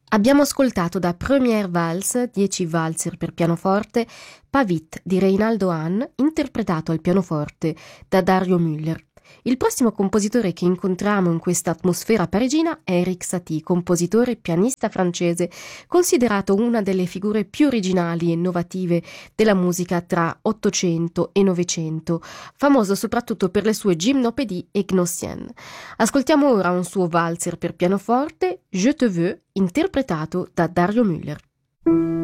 Abbiamo ascoltato da Première Valse, 10 valzer per pianoforte, Pas vite di Reinaldo Hahn, interpretato al pianoforte da Dario Müller. Il prossimo compositore che incontriamo in questa atmosfera parigina è Erik Satie, compositore e pianista francese, considerato una delle figure più originali e innovative della musica tra Ottocento e Novecento, famoso soprattutto per le sue gymnopédie e gnossienne. Ascoltiamo ora un suo valzer per pianoforte, Je te veux, interpretato da Dario Müller.